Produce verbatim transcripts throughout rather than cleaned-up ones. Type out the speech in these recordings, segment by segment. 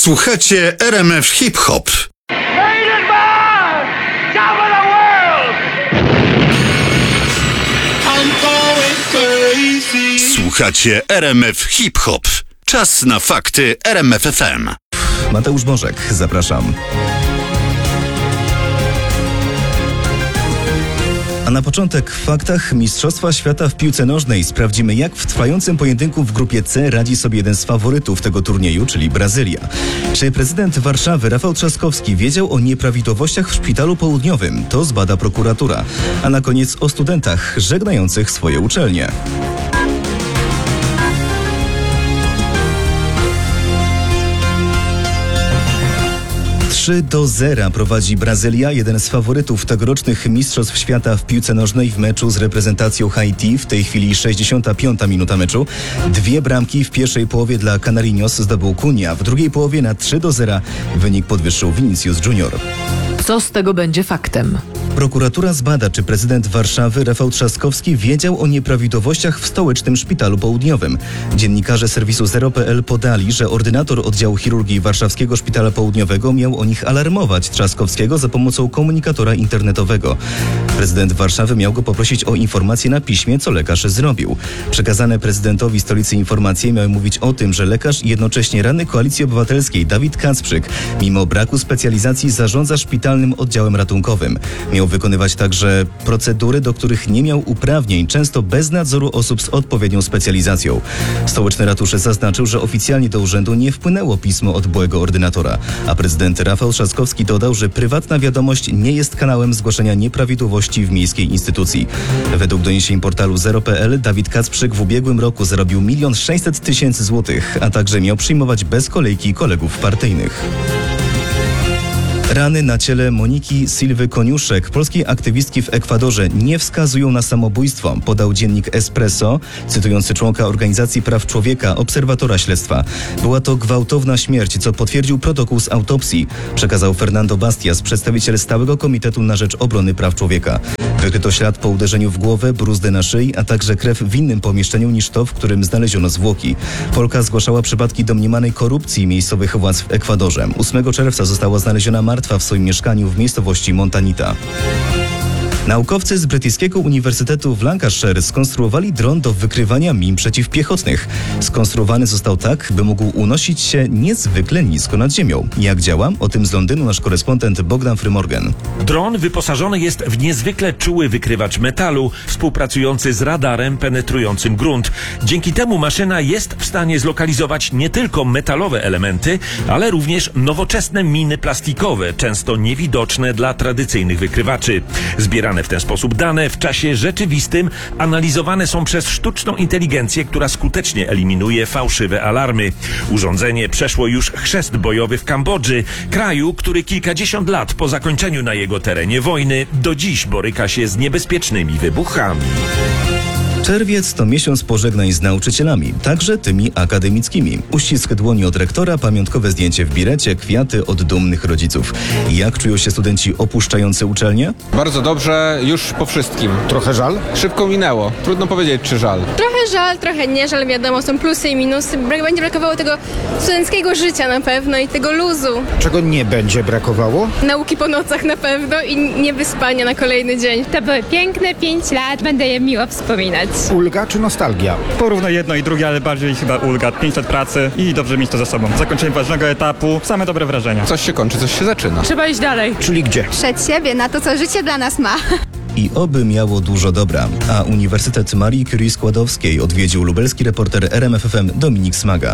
Słuchacie R M F Hip Hop. Słuchacie R M F Hip Hop. Czas na fakty R M F F M. Mateusz Bożek, zapraszam. A na początek w faktach Mistrzostwa Świata w piłce nożnej sprawdzimy, jak w trwającym pojedynku w grupie C radzi sobie jeden z faworytów tego turnieju, czyli Brazylia. Czy prezydent Warszawy Rafał Trzaskowski wiedział o nieprawidłowościach w Szpitalu Południowym? To zbada prokuratura. A na koniec o studentach żegnających swoje uczelnie. trzy do zera prowadzi Brazylia, jeden z faworytów tegorocznych Mistrzostw Świata w piłce nożnej w meczu z reprezentacją Haiti. W tej chwili sześćdziesiąta piąta minuta meczu. Dwie bramki w pierwszej połowie dla Canarinos zdobył Cunha. W drugiej połowie na trzy do zera wynik podwyższył Vinicius Junior. Co z tego będzie faktem? Prokuratura zbada, czy prezydent Warszawy Rafał Trzaskowski wiedział o nieprawidłowościach w stołecznym Szpitalu Południowym. Dziennikarze serwisu zero kropka pe el podali, że ordynator oddziału chirurgii Warszawskiego Szpitala Południowego miał o nich alarmować Trzaskowskiego za pomocą komunikatora internetowego. Prezydent Warszawy miał go poprosić o informację na piśmie, co lekarz zrobił. Przekazane prezydentowi stolicy informacje miały mówić o tym, że lekarz i jednocześnie radny Koalicji Obywatelskiej Dawid Kacprzyk, mimo braku specjalizacji, zarządza szpitalnym oddziałem ratunkowym. Miał wykonywać także procedury, do których nie miał uprawnień, często bez nadzoru osób z odpowiednią specjalizacją. Stołeczny ratusz zaznaczył, że oficjalnie do urzędu nie wpłynęło pismo od byłego ordynatora, a prezydent Rafał Trzaskowski dodał, że prywatna wiadomość nie jest kanałem zgłaszania nieprawidłowości w miejskiej instytucji. Według doniesień portalu zero kropka pe el Dawid Kacprzyk w ubiegłym roku zarobił milion sześćset tysięcy złotych, a także miał przyjmować bez kolejki kolegów partyjnych. Rany na ciele Moniki Silwy Koniuszek, polskiej aktywistki w Ekwadorze, nie wskazują na samobójstwo, podał dziennik Espresso, cytujący członka Organizacji Praw Człowieka, obserwatora śledztwa. Była to gwałtowna śmierć, co potwierdził protokół z autopsji, przekazał Fernando Bastias, przedstawiciel Stałego Komitetu na Rzecz Obrony Praw Człowieka. Wykryto ślad po uderzeniu w głowę, bruzdę na szyi, a także krew w innym pomieszczeniu niż to, w którym znaleziono zwłoki. Polka zgłaszała przypadki domniemanej korupcji miejscowych władz w Ekwadorze. ósmego czerwca została znaleziona martwa w swoim mieszkaniu w miejscowości Montanita. Naukowcy z brytyjskiego Uniwersytetu w Lancashire skonstruowali dron do wykrywania min przeciwpiechotnych. Skonstruowany został tak, by mógł unosić się niezwykle nisko nad ziemią. Jak działa? O tym z Londynu nasz korespondent Bogdan Frymorgan. Dron wyposażony jest w niezwykle czuły wykrywacz metalu, współpracujący z radarem penetrującym grunt. Dzięki temu maszyna jest w stanie zlokalizować nie tylko metalowe elementy, ale również nowoczesne miny plastikowe, często niewidoczne dla tradycyjnych wykrywaczy. Zbierane w ten sposób dane w czasie rzeczywistym analizowane są przez sztuczną inteligencję, która skutecznie eliminuje fałszywe alarmy. Urządzenie przeszło już chrzest bojowy w Kambodży, kraju, który kilkadziesiąt lat po zakończeniu na jego terenie wojny do dziś boryka się z niebezpiecznymi wybuchami. Czerwiec to miesiąc pożegnań z nauczycielami, także tymi akademickimi. Uścisk dłoni od rektora, pamiątkowe zdjęcie w birecie, kwiaty od dumnych rodziców. Jak czują się studenci opuszczający uczelnię? Bardzo dobrze, już po wszystkim. Trochę żal? Szybko minęło. Trudno powiedzieć, czy żal. Trochę żal, trochę nie żal, wiadomo, są plusy i minusy. Będzie brakowało tego studenckiego życia na pewno i tego luzu. Czego nie będzie brakowało? Nauki po nocach na pewno i niewyspania na kolejny dzień. To były piękne pięć lat, będę je miło wspominać. Ulga czy nostalgia? Porówno jedno i drugie, ale bardziej chyba ulga. pięć lat pracy i dobrze mieć to za sobą. Zakończenie ważnego etapu, same dobre wrażenia. Coś się kończy, coś się zaczyna. Trzeba iść dalej. Czyli gdzie? Przed siebie, na to, co życie dla nas ma. I oby miało dużo dobra. A Uniwersytet Marii Curie Skłodowskiej odwiedził lubelski reporter R M F F M Dominik Smaga.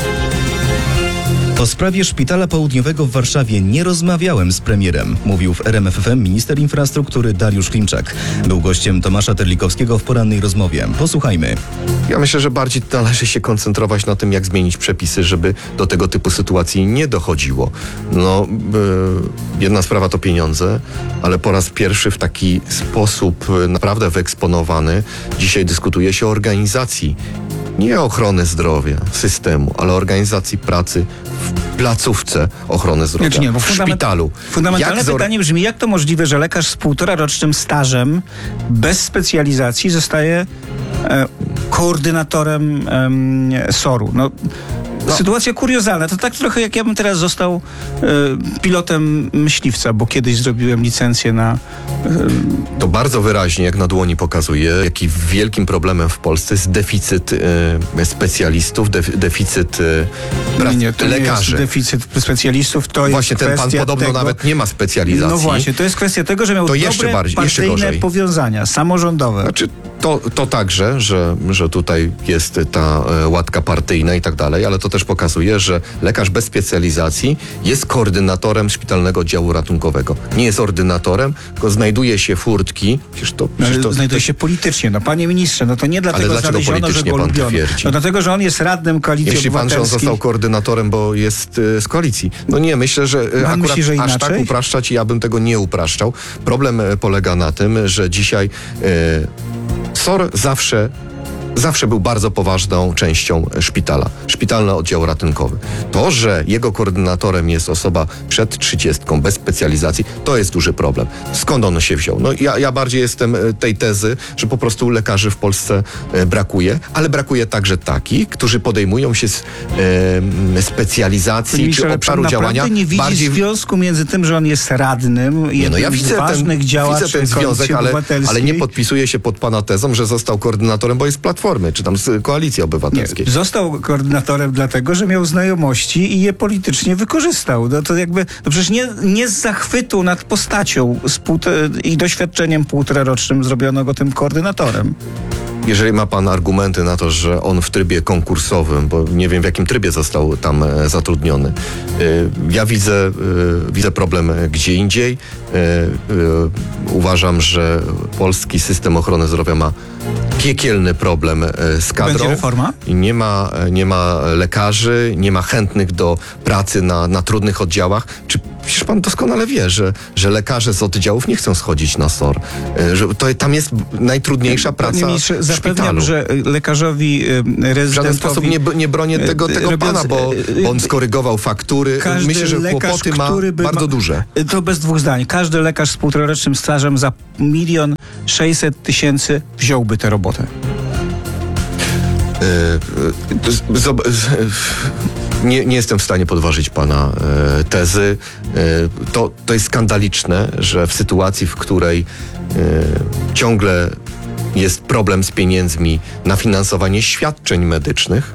O sprawie Szpitala Południowego w Warszawie nie rozmawiałem z premierem, mówił w R M F F M minister infrastruktury Dariusz Klimczak. Był gościem Tomasza Terlikowskiego w porannej rozmowie. Posłuchajmy. Ja myślę, że bardziej należy się koncentrować na tym, jak zmienić przepisy, żeby do tego typu sytuacji nie dochodziło. No, yy, jedna sprawa to pieniądze, ale po raz pierwszy w taki sposób naprawdę wyeksponowany dzisiaj dyskutuje się o organizacji nie ochrony zdrowia, systemu, ale organizacji pracy w placówce ochrony zdrowia, Znaczy nie, bo w fundament, szpitalu. Fundamentalne jak zor... pytanie brzmi, jak to możliwe, że lekarz z półtorarocznym stażem, bez specjalizacji zostaje e, koordynatorem e, S O R-u? No, Sytuacja kuriozalna. To tak trochę jak ja bym teraz został e, pilotem myśliwca, bo kiedyś zrobiłem licencję na... E, To bardzo wyraźnie, jak na dłoni pokazuje, jaki wielkim problemem w Polsce jest deficyt e, specjalistów, def, deficyt e, prac, nie, to lekarzy. Nie jest deficyt specjalistów, to Właśnie jest ten pan podobno tego, nawet nie ma specjalizacji. No właśnie, to jest kwestia tego, że miał To dobre jeszcze bardziej, jeszcze partyjne gorzej. powiązania, samorządowe. Znaczy, to, to także, że, że tutaj jest ta e, łatka partyjna i tak dalej, ale to też pokazuje, że lekarz bez specjalizacji jest koordynatorem szpitalnego oddziału ratunkowego. Nie jest ordynatorem, tylko znajduje się furtki. Przecież to, przecież Ale to, znajduje to, się politycznie. No panie ministrze, no to nie dlatego dlaczego znaleziono, że politycznie go pan lubiono. twierdzi? No dlatego, że on jest radnym Koalicji Jeśli pan, że on Obywatelskiej. został koordynatorem, bo jest e, z koalicji. No nie, myślę, że e, Pan akurat myśli, że aż tak inaczej? upraszczać, ja bym tego nie upraszczał. Problem e, polega na tym, że dzisiaj e, S O R zawsze Zawsze był bardzo poważną częścią szpitala, szpitalny oddział ratunkowy. To, że jego koordynatorem jest osoba przed trzydziestką, bez specjalizacji, to jest duży problem. Skąd on się wziął? No ja, ja bardziej jestem tej tezy, że po prostu lekarzy w Polsce e, brakuje, ale brakuje także takich, którzy podejmują się z, e, specjalizacji Ministrze, czy ale obszaru pan działania. naprawdę nie widzi bardziej... związku między tym, że on jest radnym, Nie, jednym no ja z widzę ważnych ten, działaczy widzę ten związek, Koalicji ale, Obywatelskiej. ale nie podpisuję się pod pana tezą, że został koordynatorem, bo jest z Platformy, czy tam z Koalicji Obywatelskiej. Nie, został koordynatorem dlatego, że miał znajomości i je politycznie wykorzystał. No to jakby, no przecież nie, nie z zachwytu nad postacią z półte- i doświadczeniem półtorarocznym zrobiono go tym koordynatorem. Jeżeli ma pan argumenty na to, że on w trybie konkursowym, bo nie wiem w jakim trybie został tam e, zatrudniony, y, ja widzę, y, widzę problem gdzie indziej. Y, y, uważam, że polski system ochrony zdrowia ma piekielny problem e, z kadrą. Będzie reforma? I nie ma, nie ma lekarzy, nie ma chętnych do pracy na, na trudnych oddziałach. Czy przecież pan doskonale wie, że, że lekarze z oddziałów nie chcą schodzić na S O R. E, Że to, tam jest najtrudniejsza praca Panie ministrze, w zapewniam, szpitalu. że lekarzowi y, rezydentowi... W żaden sposób nie, nie bronię tego, tego robiąc, pana, bo, bo on skorygował faktury. Każdy Myślę, że lekarz, kłopoty ma który by bardzo ma- duże. To bez dwóch zdań. Każdy lekarz z półtorocznym stażem za milion sześćset tysięcy wziąłby tę robotę. E, z- zob- z- Nie, nie jestem w stanie podważyć pana e, tezy. E, to, to jest skandaliczne, że w sytuacji, w której e, ciągle jest problem z pieniędzmi na finansowanie świadczeń medycznych,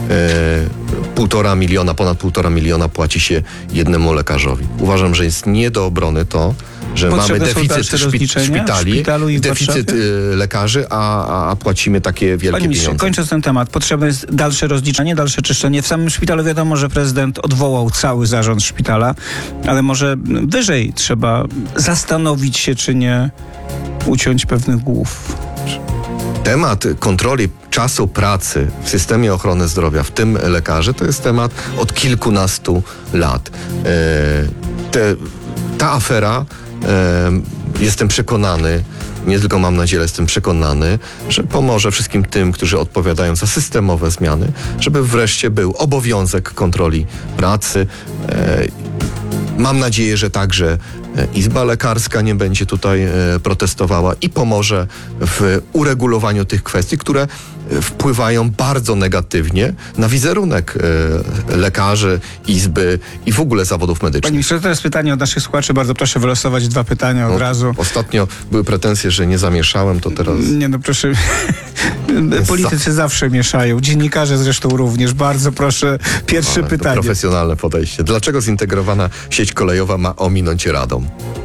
e, półtora miliona, ponad półtora miliona płaci się jednemu lekarzowi. Uważam, że jest nie do obrony to, że Potrzebne mamy są deficyt dalsze szpi- rozliczenia w szpitali, szpitalu i w deficyt Warszawie? e, lekarzy, a, a, a płacimy takie wielkie Panie ministrze, pieniądze. kończąc ten temat, potrzebne jest dalsze rozliczenie, dalsze czyszczenie. W samym szpitalu wiadomo, że prezydent odwołał cały zarząd szpitala, ale może wyżej trzeba zastanowić się, czy nie uciąć pewnych głów. Temat kontroli czasu pracy w systemie ochrony zdrowia, w tym lekarzy, to jest temat od kilkunastu lat. E, te, ta afera, e, jestem przekonany, nie tylko mam nadzieję, jestem przekonany, że pomoże wszystkim tym, którzy odpowiadają za systemowe zmiany, żeby wreszcie był obowiązek kontroli pracy. E, Mam nadzieję, że także Izba Lekarska nie będzie tutaj protestowała i pomoże w uregulowaniu tych kwestii, które wpływają bardzo negatywnie na wizerunek lekarzy, Izby i w ogóle zawodów Panie medycznych. ministrze, teraz pytanie od naszych słuchaczy. Bardzo proszę wylosować dwa pytania od No, razu. Ostatnio były pretensje, że nie zamieszałem, to teraz... Nie no, proszę. Politycy zawsze mieszają. Dziennikarze zresztą również. Bardzo proszę, pierwsze Ale to pytanie. profesjonalne podejście. Dlaczego zintegrowana sieć kolejowa ma ominąć Radom?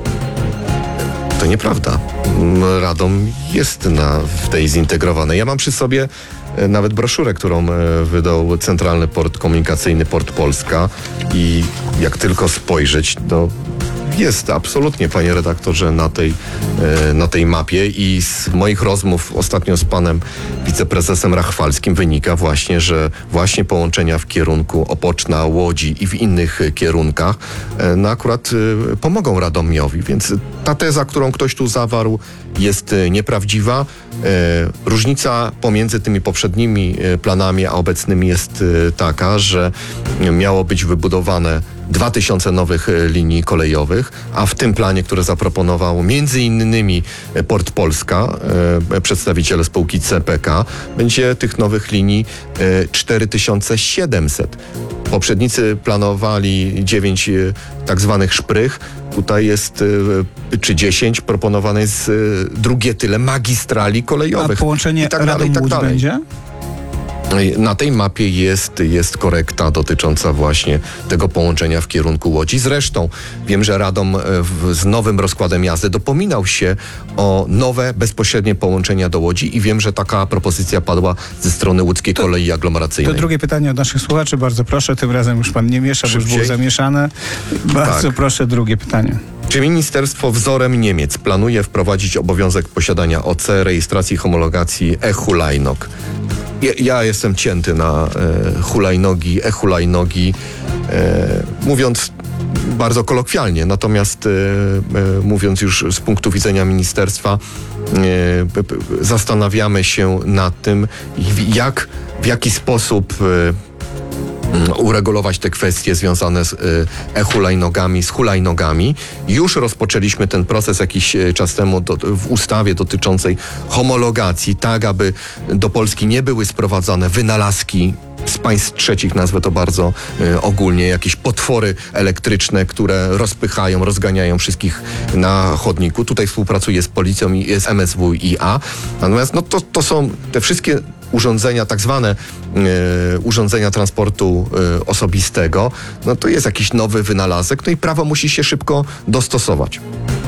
To nieprawda. Radom jest na, w tej zintegrowanej. Ja mam przy sobie e, nawet broszurę, którą e, wydał Centralny Port Komunikacyjny Port Polska i jak tylko spojrzeć, no jest absolutnie, panie redaktorze, na tej, e, na tej mapie i z moich rozmów ostatnio z panem wiceprezesem Rachwalskim wynika właśnie, że właśnie połączenia w kierunku Opoczna, Łodzi i w innych e, kierunkach e, no akurat e, pomogą Radomiowi, więc ta teza, którą ktoś tu zawarł, jest e, nieprawdziwa. E, różnica pomiędzy tymi poprzednimi e, planami a obecnymi jest e, taka, że miało być wybudowane dwa tysiące nowych e, linii kolejowych, a w tym planie, który zaproponował między innymi Port Polska, e, przedstawiciele spółki C P K, będzie tych nowych linii e, cztery tysiące siedemset. Poprzednicy planowali dziewięć e, tak zwanych szprych. Tutaj jest, e, czy dziesięć, proponowane jest e, drugie tyle magistrali kolejowych. A połączenie I tak dalej, i tak Radom-Łódź dalej. będzie? Na tej mapie jest, jest korekta dotycząca właśnie tego połączenia w kierunku Łodzi. Zresztą wiem, że Radom w, z nowym rozkładem jazdy dopominał się o nowe, bezpośrednie połączenia do Łodzi i wiem, że taka propozycja padła ze strony łódzkiej To- kolei To aglomeracyjnej. drugie pytanie od naszych słuchaczy, bardzo proszę, tym razem już pan nie miesza, bo już Szybciej. było zamieszane. Bardzo Tak. proszę, drugie pytanie. Czy ministerstwo wzorem Niemiec planuje wprowadzić obowiązek posiadania O C, rejestracji i homologacji e-hulajnog? Ja, ja jestem cięty na e, hulajnogi, e-hulajnogi, e, mówiąc bardzo kolokwialnie, natomiast e, e, mówiąc już z punktu widzenia ministerstwa, e, p- p- zastanawiamy się nad tym, w- jak, w jaki sposób e, uregulować te kwestie związane z y, e-hulajnogami, z hulajnogami. Już rozpoczęliśmy ten proces jakiś y, czas temu do, w ustawie dotyczącej homologacji, tak aby do Polski nie były sprowadzane wynalazki z państw trzecich, nazwę to bardzo y, ogólnie, jakieś potwory elektryczne, które rozpychają, rozganiają wszystkich na chodniku. Tutaj współpracuję z policją i z M S W i A. Natomiast no, to, to są te wszystkie urządzenia, tak zwane e, urządzenia transportu e, osobistego, no to jest jakiś nowy wynalazek, no i prawo musi się szybko dostosować.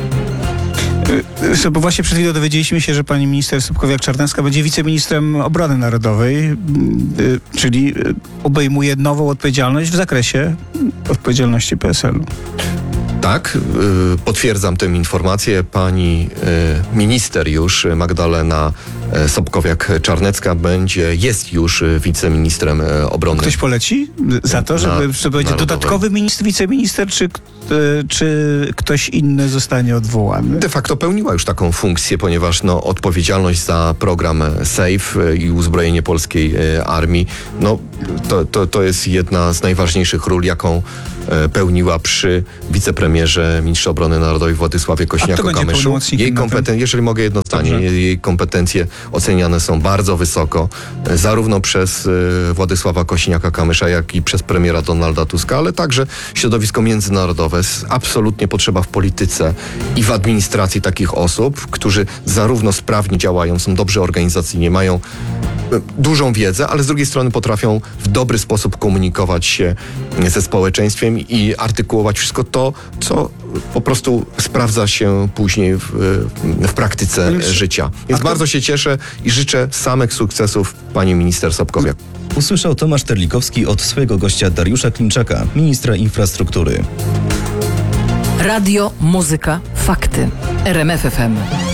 Y, Bo właśnie przed chwilą dowiedzieliśmy się, że pani minister Sobkowiak-Czarnecka będzie wiceministrem obrony narodowej, y, y, czyli y, obejmuje nową odpowiedzialność w zakresie odpowiedzialności P S L u. Tak, y, potwierdzam tę informację. Pani y, minister już, y, Magdalena y, Sobkowiak-Czarnecka będzie, jest już y, wiceministrem y, obrony. Ktoś poleci za to, żeby, Na- żeby będzie narodowej. dodatkowy minister, wiceminister, czy, k- y, czy ktoś inny zostanie odwołany? De facto pełniła już taką funkcję, ponieważ no, odpowiedzialność za program SAFE i uzbrojenie polskiej e, armii, no, to, to, to jest jedna z najważniejszych ról, jaką e, pełniła przy wicepremierze, ministrze obrony narodowej Władysławie będzie Kośniako-Kamyszu. pełnomocnikiem Jej na tym? kompeten- jeżeli mogę jedno zdanie, Dobrze. jej, jej kompetencje oceniane są bardzo wysoko, e, zarówno przez e, Władysława Kośniaka-Kamysza, jak i przez premiera Donalda Tuska, ale także środowisko międzynarodowe. S- Absolutnie potrzeba w polityce i w administracji takich osób, którzy zarówno sprawnie działają, są dobrze organizacyjnie, mają e, dużą wiedzę, ale z drugiej strony potrafią w dobry sposób komunikować się ze społeczeństwem i artykułować wszystko to, co po prostu sprawdza się później w, w praktyce Ale czy- życia. Więc a to- bardzo się cieszę i życzę samych sukcesów pani minister Sobkowiak. Usłyszał Tomasz Terlikowski od swojego gościa Dariusza Klimczaka, ministra infrastruktury. Radio, muzyka, fakty. R M F F M.